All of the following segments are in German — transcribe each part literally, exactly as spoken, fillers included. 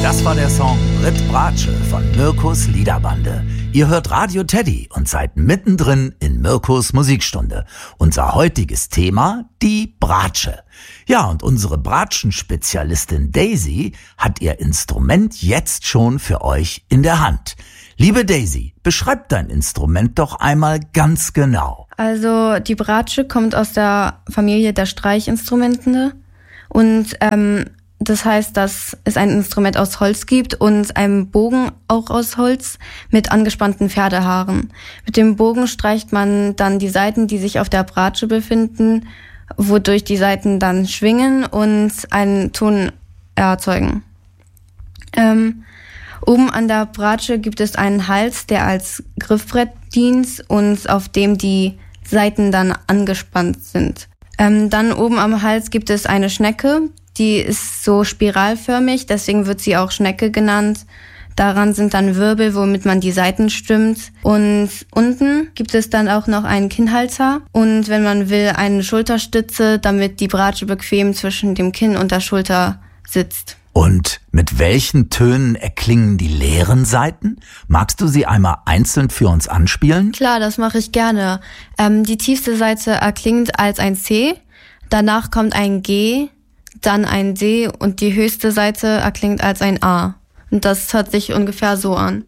Das war der Song Brit Bratsche von Mirkus Liederbande. Ihr hört Radio Teddy und seid mittendrin in Mirkus Musikstunde. Unser heutiges Thema, die Bratsche. Ja, und unsere Bratschenspezialistin Daisy hat ihr Instrument jetzt schon für euch in der Hand. Liebe Daisy, beschreib dein Instrument doch einmal ganz genau. Also die Bratsche kommt aus der Familie der Streichinstrumente und ähm, das heißt, dass es ein Instrument aus Holz gibt und einen Bogen auch aus Holz mit angespannten Pferdehaaren. Mit dem Bogen streicht man dann die Saiten, die sich auf der Bratsche befinden, wodurch die Saiten dann schwingen und einen Ton erzeugen. Ähm, oben an der Bratsche gibt es einen Hals, der als Griffbrett dient und auf dem die Saiten dann angespannt sind. Ähm, dann oben am Hals gibt es eine Schnecke, die ist so spiralförmig, deswegen wird sie auch Schnecke genannt. Daran sind dann Wirbel, womit man die Saiten stimmt. Und unten gibt es dann auch noch einen Kinnhalter und wenn man will, eine Schulterstütze, damit die Bratsche bequem zwischen dem Kinn und der Schulter sitzt. Und mit welchen Tönen erklingen die leeren Saiten? Magst du sie einmal einzeln für uns anspielen? Klar, das mache ich gerne. Ähm, die tiefste Saite erklingt als ein C, danach kommt ein G, dann ein D und die höchste Saite erklingt als ein A. Und das hört sich ungefähr so an.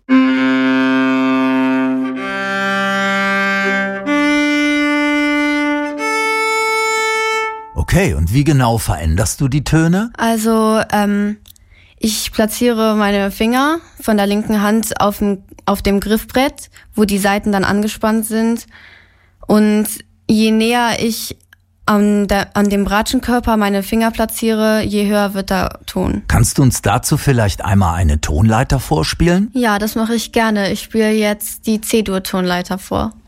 Okay, und wie genau veränderst du die Töne? Also, ähm, ich platziere meine Finger von der linken Hand auf dem, auf dem Griffbrett, wo die Saiten dann angespannt sind. Und je näher ich an, der, an dem Bratschenkörper meine Finger platziere, je höher wird der Ton. Kannst du uns dazu vielleicht einmal eine Tonleiter vorspielen? Ja, das mache ich gerne. Ich spiele jetzt die C-Dur-Tonleiter vor.